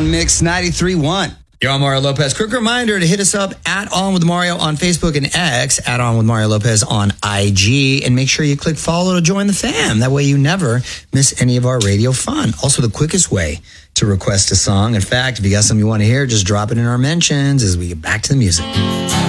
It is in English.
Mix 93.1. You're on Mario Lopez. Quick reminder to hit us up at On With Mario on Facebook and X, at On With Mario Lopez on IG, and make sure you click follow to join the fam. That way you never miss any of our radio fun. Also, the quickest way to request a song. In fact, if you got something you want to hear, just drop it in our mentions as we get back to the music.